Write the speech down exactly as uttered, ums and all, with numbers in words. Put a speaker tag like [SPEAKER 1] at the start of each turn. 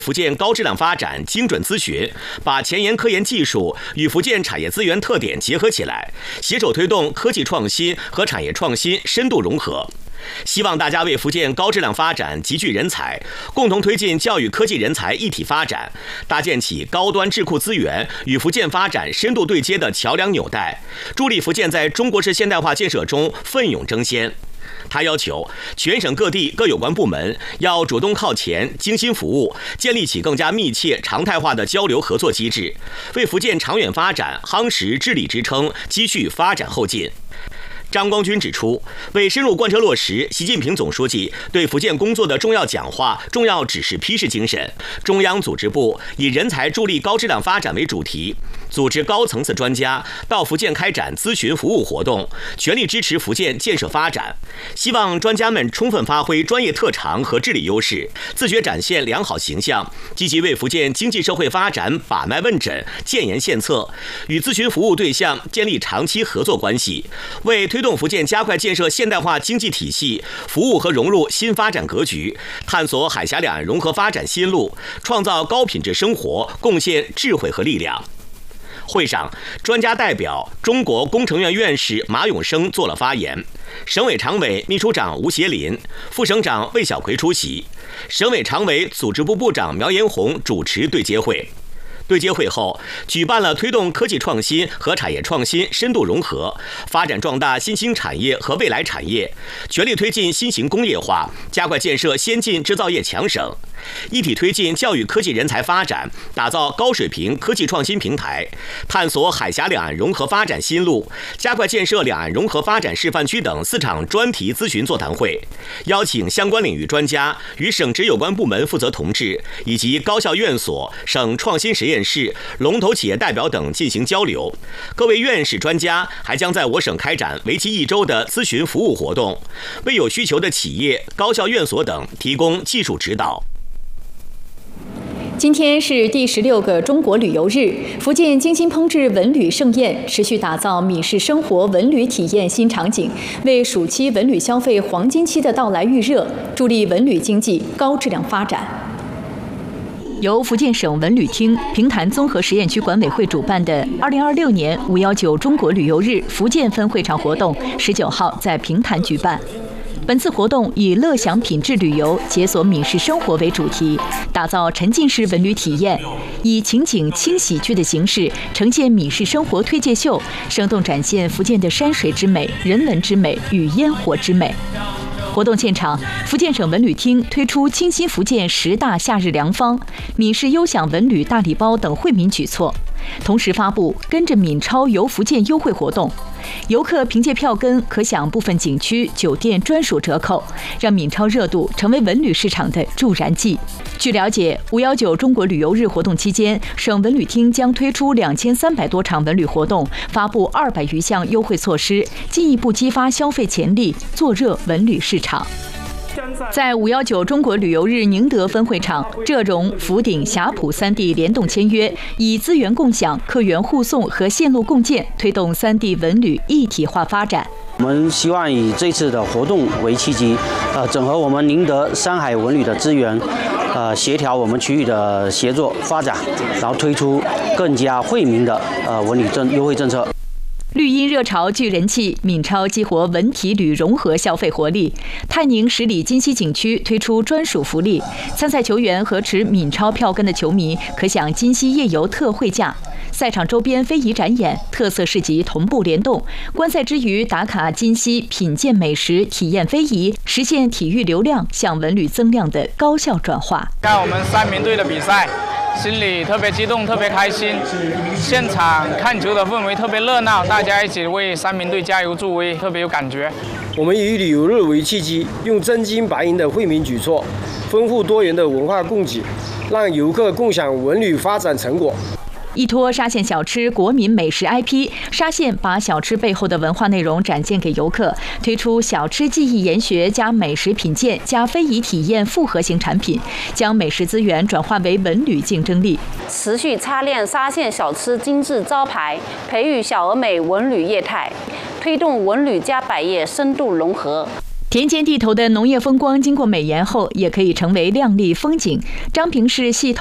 [SPEAKER 1] 福建高质量发展精准咨询，把前沿科研技术与福建产业资源特点结合起来，携手推动科技创新和产业创新深度融合。希望大家为福建高质量发展集聚人才，共同推进教育科技人才一体发展，搭建起高端智库资源与福建发展深度对接的桥梁纽带，助力福建在中国式现代化建设中奋勇争先。他要求全省各地各有关部门要主动靠前、精心服务，建立起更加密切、常态化的交流合作机制，为福建长远发展夯实治理支撑，积蓄发展后劲。张光军指出，为深入贯彻落实习近平总书记对福建工作的重要讲话、重要指示批示精神，中央组织部以人才助力高质量发展为主题，组织高层次专家到福建开展咨询服务活动，全力支持福建建设发展。希望专家们充分发挥专业特长和治理优势，自觉展现良好形象，积极为福建经济社会发展把脉问诊、建言献策，与咨询服务对象建立长期合作关系，为推动福建加快建设现代化经济体系、服务和融入新发展格局，探索海峡两岸融合发展新路，创造高品质生活，贡献智慧和力量。会上，专家代表中国工程院院士马永生做了发言，省委常委秘书长吴协林、副省长魏小奎出席，省委常委组织部部长苗延红主持对接会。对接会后，举办了推动科技创新和产业创新深度融合，发展壮大新兴产业和未来产业，全力推进新型工业化，加快建设先进制造业强省，一体推进教育科技人才发展，打造高水平科技创新平台，探索海峡两岸融合发展新路，加快建设两岸融合发展示范区等四场专题咨询座谈会，邀请相关领域专家与省直有关部门负责同志以及高校院所、省创新实验室、龙头企业代表等进行交流。各位院士专家还将在我省开展为期一周的咨询服务活动，为有需求的企业、高校院所等提供技术指导。
[SPEAKER 2] 今天是第十六个中国旅游日，福建精心烹制文旅盛宴，持续打造闽式生活文旅体验新场景，为暑期文旅消费黄金期的到来预热，助力文旅经济高质量发展。由福建省文旅厅、平潭综合实验区管委会主办的二零二六年五幺九中国旅游日福建分会场活动，十九号在平潭举办。本次活动以乐享品质旅游、解锁闽式生活为主题，打造沉浸式文旅体验，以情景轻喜剧的形式呈现闽式生活推介秀，生动展现福建的山水之美、人文之美与烟火之美。活动现场，福建省文旅厅推出清新福建十大夏日良方、闽式优享文旅大礼包等惠民举措，同时发布跟着闽超游福建优惠活动，游客凭借票根可享部分景区、酒店专属折扣，让闽超热度成为文旅市场的助燃剂。据了解，五幺九中国旅游日活动期间，省文旅厅将推出两千三百多场文旅活动，发布二百余项优惠措施，进一步激发消费潜力，做热文旅市场。在五幺九中国旅游日宁德分会场，浙蓉、福鼎、霞浦三地联动签约，以资源共享、客源互送和线路共建，推动三地文旅一体化发展。
[SPEAKER 3] 我们希望以这次的活动为契机，呃，整合我们宁德、山海文旅的资源，呃，协调我们区域的协作发展，然后推出更加惠民的呃文旅政优惠政策。
[SPEAKER 2] 绿茵热潮聚人气，闽超激活文体旅融合消费活力。泰宁十里金溪景区推出专属福利，参赛球员和持闽超票根的球迷可享金溪夜游特惠价。赛场周边非遗展演、特色市集同步联动，观赛之余打卡金溪，品鉴美食，体验非遗，实现体育流量向文旅增量的高效转化。
[SPEAKER 4] 看我们三名队的比赛，心里特别激动，特别开心。现场看球的氛围特别热闹，大家一起为三名队加油助威，特别有感觉。
[SPEAKER 5] 我们以旅游日为契机，用真金白银的惠民举措，丰富多元的文化供给，让游客共享文旅发展成果。
[SPEAKER 2] 依托沙县小吃国民美食 I P， 沙县把小吃背后的文化内容展现给游客，推出小吃技艺研学加美食品鉴加非遗体验复合型产品，将美食资源转化为文旅竞争力。
[SPEAKER 6] 持续擦亮沙县小吃精致招牌，培育小而美文旅业态，推动文旅加百业深度融合。
[SPEAKER 2] 田间地头的农业风光，经过美颜后，也可以成为亮丽风景。彰平市系